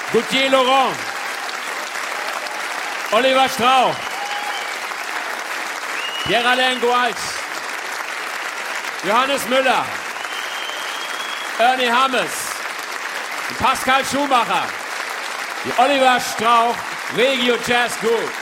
Gauthier Laurent, Oliver Strauch, Pierre-Alain Goals, Johannes Müller, Ernie Hammes, Pascal Schumacher, die Oliver Strauch Regio Jazz Group.